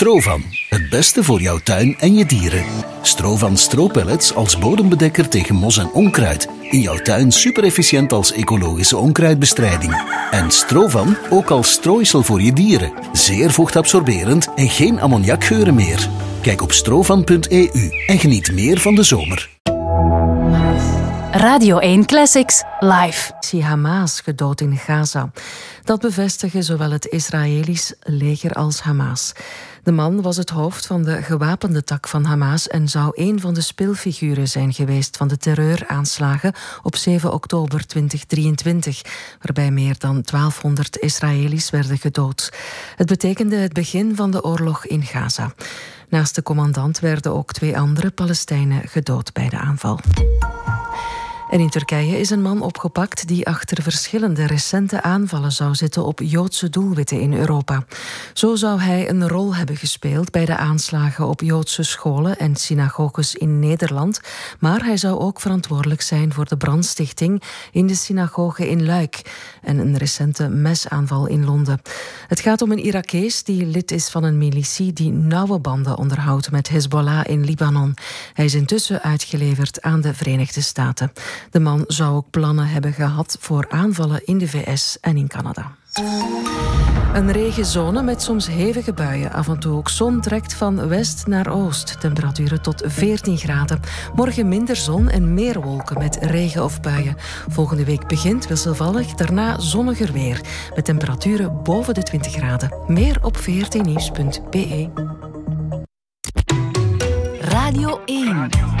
Strovan, het beste voor jouw tuin en je dieren. Strovan stropellets als bodembedekker tegen mos en onkruid. In jouw tuin super efficiënt als ecologische onkruidbestrijding. En Strovan ook als strooisel voor je dieren. Zeer vochtabsorberend en geen ammoniakgeuren meer. Kijk op strovan.eu en geniet meer van de zomer. Radio 1 Classics live. Hamas gedood in Gaza. Dat bevestigen zowel het Israëlisch leger als Hamas. De man was het hoofd van de gewapende tak van Hamas en zou een van de speelfiguren zijn geweest van de terreuraanslagen op 7 oktober 2023, waarbij meer dan 1200 Israëli's werden gedood. Het betekende het begin van de oorlog in Gaza. Naast de commandant werden ook 2 andere Palestijnen gedood bij de aanval. En in Turkije is een man opgepakt die achter verschillende recente aanvallen zou zitten op Joodse doelwitten in Europa. Zo zou hij een rol hebben gespeeld bij de aanslagen op Joodse scholen en synagoges in Nederland, maar hij zou ook verantwoordelijk zijn voor de brandstichting in de synagoge in Luik en een recente mesaanval in Londen. Het gaat om een Irakees die lid is van een militie die nauwe banden onderhoudt met Hezbollah in Libanon. Hij is intussen uitgeleverd aan de Verenigde Staten. De man zou ook plannen hebben gehad voor aanvallen in de VS en in Canada. Een regenzone met soms hevige buien. Af en toe ook zon trekt van west naar oost. Temperaturen tot 14 graden. Morgen minder zon en meer wolken met regen of buien. Volgende week begint wisselvallig, daarna zonniger weer. Met temperaturen boven de 20 graden. Meer op vrtnieuws.be. Radio 1.